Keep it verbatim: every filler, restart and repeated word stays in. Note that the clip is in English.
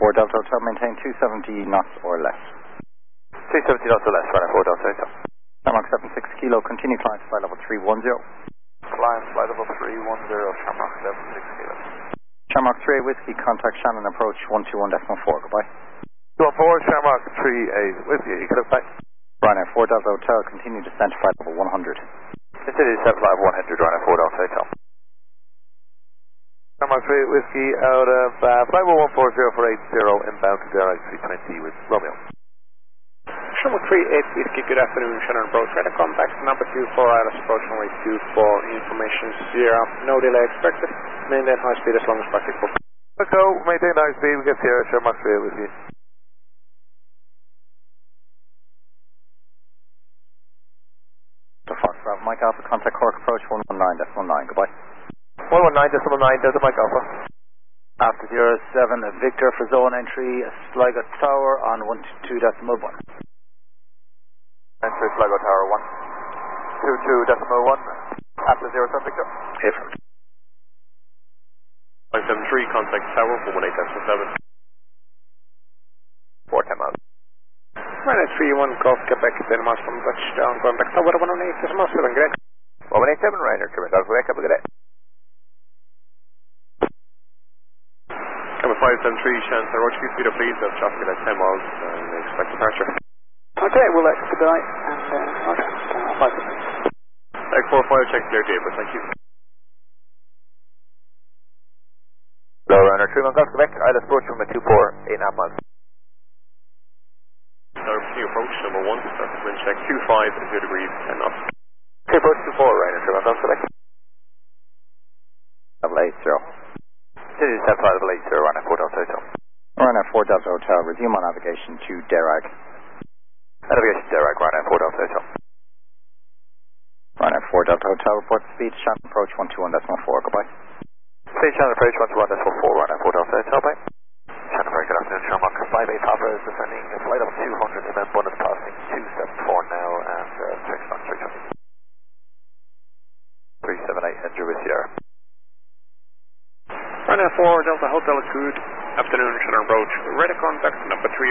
four Delta Hotel, maintain two seventy knots or less. two seventy knots or less, Ryanair four Delta Hotel. Shamrock seven six Kilo, continue climb to flight level three one zero. Climb flight level three one zero, Shamrock seven six Kilo. Shamrock three eight Whiskey, contact Shannon approach one two one decimal four, goodbye. two one four, Shamrock three eight Whiskey, you can look back. Ryanair four Delta Hotel, continue descent to flight level one hundred. Continue descent flight level one hundred, Ryanair four Delta Hotel. Shamrock three eight Whiskey out of uh, flight level one four zero for eight zero, inbound to Derek three twenty with Romeo. Shamrock three eight Whiskey, good afternoon, Shannon approach. Radar contact number two four, Iris approach runway two four, information zero, no delay expected, maintain high speed as long as practical. Let's go, maintain high speed, we get here, Shamrock three eight Whiskey. The Fox Bravo, Mike Alpha, contact Cork approach one one nine decimal nine, goodbye. one one nine decimal nine, Delta Mike Alpha. After zero seven, Victor for zone entry, Sligo Tower on one two decimal one. Entry Sligo Tower one two two decimal one, after zero seven, Victor. Affirmed. five seven three, contact Tower one one eight decimal seven. four ten miles. Ryanair three one, Golf Quebec, Denmark from touchdown, contact Tower one one eight decimal seven, great. one one eight seven, Ryanair, Quebec, Golf Quebec, have a good day. Number five seven three, Shannon Roach, speed up please, that's traffic at ten miles, and expect departure. Okay, we'll expedite and uh, okay, uh, five minutes. X four five, check clear data, thank you. Hello, Ryanair three one, Golf Quebec, Island approach from a two four, eight and a half miles. Tower continue approach, number one, start wind check two five, zero degrees, ten knots. Okay, approach two four, Ryanair three one, Golf Quebec. Level eight zero. Continue descent flight level eight zero, Ryanair four Delta Hotel. Ryanair four Delta Hotel, resume on navigation to Derag. Navigation Derek, Ryanair four Delta Hotel. Ryanair four Delta Hotel, report speed, Shannon approach one two one decimal four, goodbye. Stage Shannon approach one two one decimal four, Ryanair four Delta Hotel, bye. Shannon, very good afternoon, Shamrock five eight Papa is descending flight level two hundred and then bonus passing two seven four now and uh, six on three twenty. three seven eight, Andrew with Sierra. Ryanair four Delta Hotel, good afternoon, Shannon approach. Radar contact number three